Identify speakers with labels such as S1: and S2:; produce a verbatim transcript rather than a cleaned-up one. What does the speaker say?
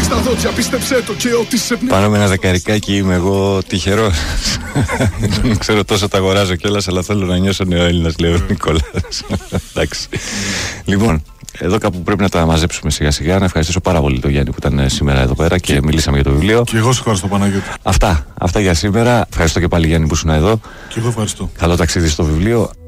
S1: στα δόντια, πίστεψέ το και ό,τι σε πνίγει.
S2: Πάνω με ένα δεκαρικάκι είμαι εγώ τυχερός. Δεν ξέρω τόσο τα αγοράζω κιόλας, αλλά θέλω να νιώσω νεοέλληνας, λέει ο Νικόλας. Εντάξει. Λοιπόν, εδώ κάπου πρέπει να τα μαζέψουμε σιγά σιγά. Να ευχαριστήσω πάρα πολύ τον Γιάννη που ήταν σήμερα εδώ πέρα και, και μιλήσαμε για το βιβλίο.
S1: Και εγώ σε ευχαριστώ, Παναγιώτη.
S2: Αυτά, αυτά για σήμερα. Ευχαριστώ και πάλι, Γιάννη, που ήσουν εδώ.
S1: Και εγώ ευχαριστώ.
S2: Καλό ταξίδι στο βιβλίο.